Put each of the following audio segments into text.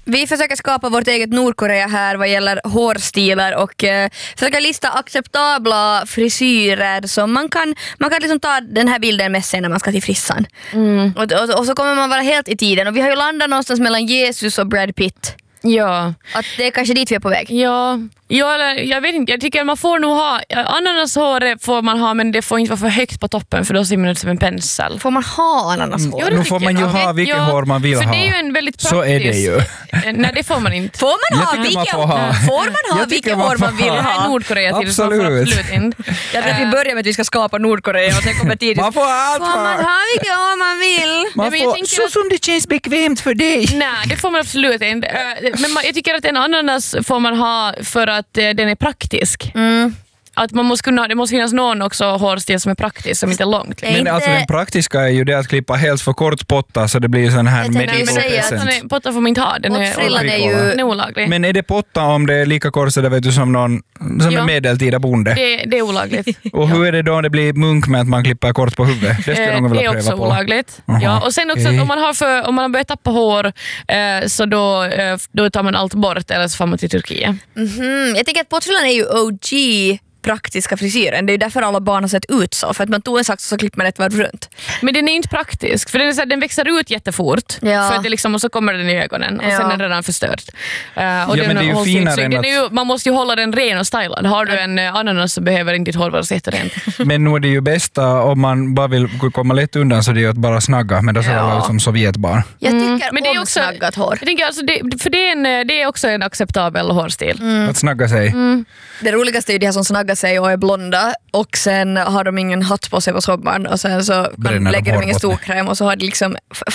Vi försöker skapa vårt eget Nordkorea här vad gäller hårstilar och försöker lista acceptabla frisyrer så man kan liksom ta den här bilden med sig när man ska till frissan. Och så kommer man vara helt i tiden och vi har ju landat någonstans mellan Jesus och Brad Pitt. Ja. Att det är kanske dit vi är på väg. Ja, eller, jag vet inte, jag tycker man får nog ha ananashår får man ha, men det får inte vara för högt på toppen för då ser man ut som en pensel. Får man ha ananashår? Nu får man ju ha vilket hår man vill för ha. Det är ju en väldigt praktisk. Så är det ju. Nej, det får man inte. Får man ha Jag tycker vilket man får ha. vilket hår man vill Det här är ha? Nordkorea till så Absolut. absolut inte. Jag tror att vi börjar med att vi ska skapa Nordkorea och sen kommer tidigt. Man får allt Får man hår. ha vilket hår man vill? Man Nej, men jag får, tänker så att- som det känns bekvämt för dig. Nej, det får man absolut inte. Men jag tycker att en ananas får man ha för att den är praktisk. Att man måste kunna, det måste finnas någon också hårstil som är praktisk, som inte är långt. Nej. Men inte- alltså den praktiska är ju det att klippa helt för kort potta så det blir sån här Jag tänkte medieval säga att present. Potta får man inte ha. Den är Måttfrillan är olaglig. ju... Den är olaglig. Men är det potta om det är lika kort så det vet du som någon som Ja. en medeltida bonde? Det är olagligt. Och hur är det då om det blir munk med att man klipper kort på huvudet? Det skulle jag nog Det vilja är pröva också på. olagligt. Aha, Ja, och sen också okej. att om man har börjat tappa hår så då tar man allt bort eller så får man till Turkiet. Jag tänker att pottfrillan är ju OG praktiska frisyren. Det är ju därför alla barn har sett ut så. För att man tog en sax och så klipper man ett varv runt. Men den är inte praktisk, för den, är så här, den växer ut jättefort Ja. för att det liksom, och så kommer den i ögonen och Ja. sen är den redan förstört. Och men det är ju hålls finare inte- än den är ju, man måste ju hålla den ren och stylad. Har du en ananas så behöver inte ditt hår vara så jätterent. Men nu är det ju bästa om man bara vill komma lätt undan så det är ju att bara snagga, men då ser det ut som Sovjetbarn. Jag tycker Men det är om också, snaggat hår. jag tänker alltså för det är också en acceptabel hårstil. Att snagga sig. Det roligaste är ju de här som snaggar sig och är blonda och sen har de ingen hatt på sig på sommaren och sen så Bränner de lägger de ingen hårbotten. storkräm och så har de liksom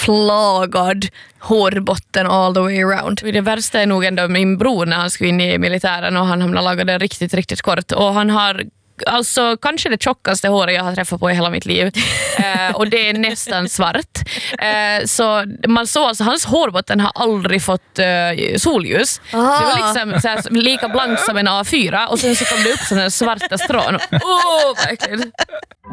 flagad hårbotten all the way around. Det värsta är nog ändå min bror när han skulle in i militären och han hamnade laga den riktigt, riktigt kort. Och han har alltså kanske det tjockaste håret jag har träffat på i hela mitt liv. Och det är nästan svart. Så man såg alltså, hans hårbotten har aldrig fått solljus. Så det var liksom så här, lika blankt som en A4 och sen så kom det upp sådana svarta strån. Verkligen.